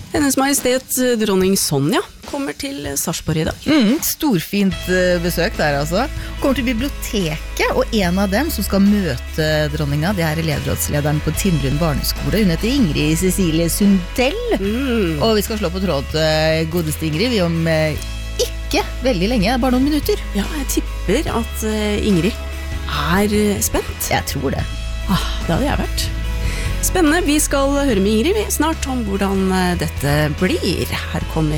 Hennes Majestet dronning Sonja kommer til Sarpsborg i dag. Storfint besøk der altså. Kommer til biblioteket, og en av dem som skal møte dronninga, det elevrådslederen på Tindlund barneskole. Hun heter Ingrid Cecilie Sundell. Og vi skal slå på tråd godeste Ingrid, vi om ikke veldig lenge, bare noen minutter. Ja, jeg tipper at Ingrid spent. Jeg tror det. Det hadde jeg vært. Spennende, vi skal høre med Ingrid snart om hvordan dette blir. Her kommer